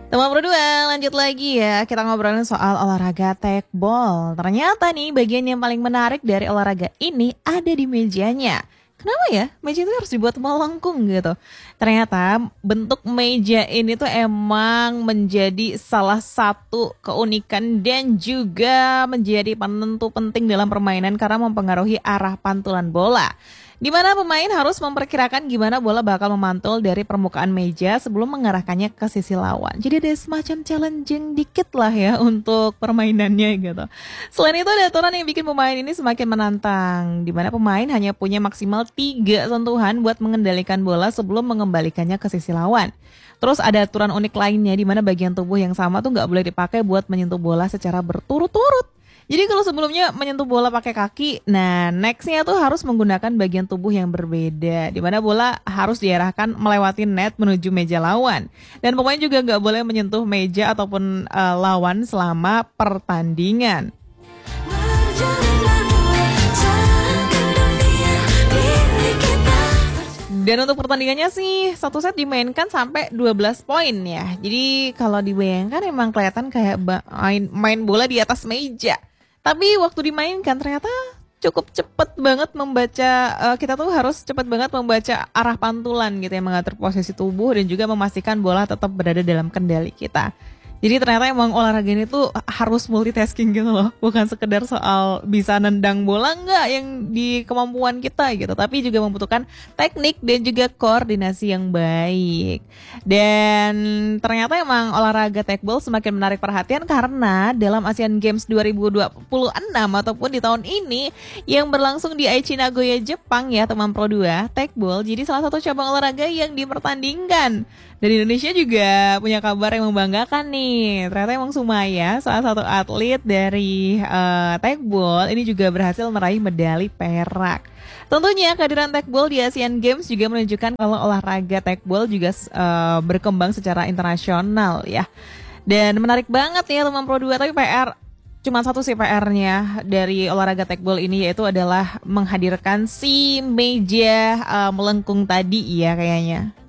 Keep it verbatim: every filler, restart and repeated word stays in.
Teman berdua, lanjut lagi ya. Kita ngobrolin soal olahraga tekbol. Ternyata nih bagian yang paling menarik dari olahraga ini ada di mejanya. Kenapa ya? Meja itu harus dibuat melengkung gitu. Ternyata bentuk meja ini tuh emang menjadi salah satu keunikan dan juga menjadi penentu penting dalam permainan karena mempengaruhi arah pantulan bola. Di mana pemain harus memperkirakan gimana bola bakal memantul dari permukaan meja sebelum mengarahkannya ke sisi lawan. Jadi ada semacam challenging dikit lah ya untuk permainannya gitu. Selain itu ada aturan yang bikin pemain ini semakin menantang. Di mana pemain hanya punya maksimal tiga sentuhan buat mengendalikan bola sebelum mengembalikannya ke sisi lawan. Terus ada aturan unik lainnya di mana bagian tubuh yang sama tuh nggak boleh dipakai buat menyentuh bola secara berturut-turut. Jadi kalau sebelumnya menyentuh bola pakai kaki, nah nextnya tuh harus menggunakan bagian tubuh yang berbeda. Di mana bola harus diarahkan melewati net menuju meja lawan. Dan pemain juga nggak boleh menyentuh meja ataupun uh, lawan selama pertandingan. Dan untuk pertandingannya sih satu set dimainkan sampai dua belas poin ya. Jadi kalau dibayangkan emang kelihatan kayak main, main bola di atas meja. Tapi waktu dimainkan ternyata cukup cepet banget membaca, uh, kita tuh harus cepet banget membaca arah pantulan gitu ya, mengatur posisi tubuh dan juga memastikan bola tetap berada dalam kendali kita. Jadi ternyata emang olahraga ini tuh harus multitasking gitu loh. Bukan sekedar soal bisa nendang bola enggak yang di kemampuan kita gitu. Tapi juga membutuhkan teknik dan juga koordinasi yang baik. Dan ternyata emang olahraga tekbol semakin menarik perhatian karena dalam Asian Games dua ribu dua puluh enam ataupun di tahun ini yang berlangsung di Aichi Nagoya, Jepang ya teman Pro dua, tekbol jadi salah satu cabang olahraga yang dipertandingkan. Dan Indonesia juga punya kabar yang membanggakan nih. Ternyata emang Sumaya, salah satu atlet dari uh, tekbol, ini juga berhasil meraih medali perak. Tentunya kehadiran tekbol di Asian Games juga menunjukkan kalau olahraga tekbol juga uh, berkembang secara internasional ya. Dan menarik banget ya teman Pro dua, tapi P R cuma satu sih P R-nya dari olahraga tekbol ini, yaitu adalah menghadirkan si meja uh, melengkung tadi ya kayaknya.